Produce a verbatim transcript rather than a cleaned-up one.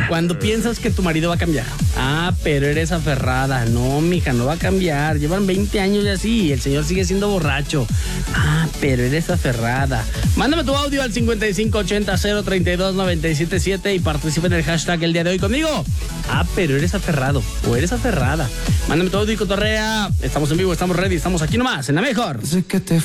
Cuando piensas que tu marido va a cambiar. Ah, pero eres aferrada. No, mija, no va a cambiar. Llevan veinte años y así y el señor sigue siendo borracho. Ah, pero eres aferrada. Mándame tu audio al cincuenta y cinco ochenta cero treinta y dos noventa y siete siete y participa en el hashtag el día de hoy conmigo. Ah, pero eres aferrado o eres aferrada. Mándame tu audio y cotorrea. Estamos en vivo, estamos ready, estamos aquí nomás, en la mejor. Sé que te